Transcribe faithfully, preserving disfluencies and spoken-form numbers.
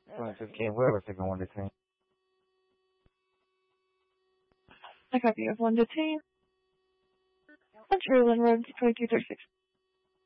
twenty-fifth Ken Weber, taking one to ten. I copy you of one to ten. On Cherlin Road, twenty-two thirty-six.